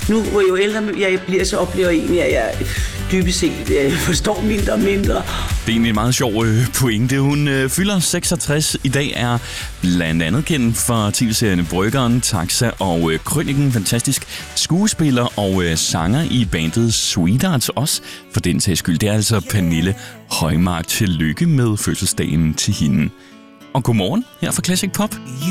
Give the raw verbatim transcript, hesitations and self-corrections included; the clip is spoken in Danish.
nu hvor jo ældre jeg bliver, så oplever jeg egentlig, at jeg dybest set jeg forstår mindre og mindre. Det er egentlig en meget sjov øh, pointe. Hun øh, fylder seksogtres i dag, er blandt andet kendt for T V-serierne Bryggeren, Taxa og øh, Krøniken. Fantastisk skuespiller og øh, sanger i bandet Sweethearts også, for den sags skyld. Det er altså Pernille Højmark. Tillykke med fødselsdagen til hende. Og godmorgen her fra Classic Pop.